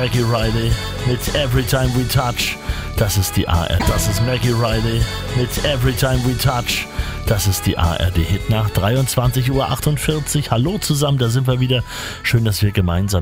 Maggie Riley mit Every Time We Touch. Das ist die ARD. Das ist Maggie Riley mit Every Time We Touch. Das ist die ARD Hitnacht, 23:48 Uhr. Hallo zusammen, da sind wir wieder. Schön, dass wir gemeinsam